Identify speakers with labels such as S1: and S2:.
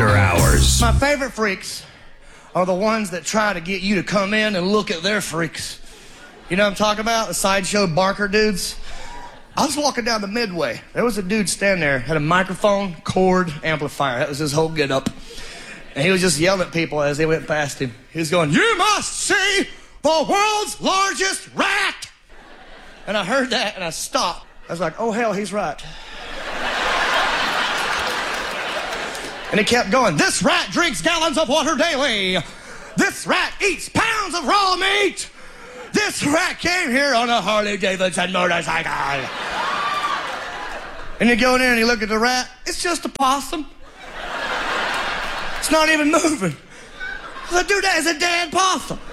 S1: After Hours.
S2: My favorite freaks are the ones that try to get you to come in and look at their freaks. You know what I'm talking about? The sideshow barker dudes. I was walking down the Midway. There was a dude standing there, had a microphone, cord, amplifier. That was his whole get-up. And he was just yelling at people as they went past him. He was going, "You must see the world's largest rat!" And I heard that and I stopped. I was like, oh hell, he's right. And he kept going, "This rat drinks gallons of water daily. This rat eats pounds of raw meat. This rat came here on a Harley-Davidson motorcycle." And you go in there and you look at the rat, it's just a possum. It's not even moving. I said, dude, that is a dead possum.